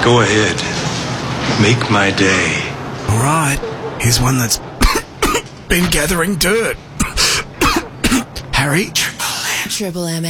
Go ahead. Make my day. All right, here's one that's been gathering dirt. Harry? Triple M.